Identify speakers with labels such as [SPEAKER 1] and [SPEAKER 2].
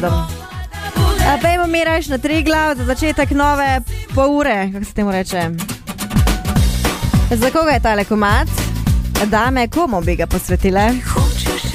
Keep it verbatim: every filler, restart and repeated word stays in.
[SPEAKER 1] Pejmo mi reč na Triglav za začetek nove pol ure, kako se temu reče. Za koga je tale komad? Dame, komu bi ga posvetile?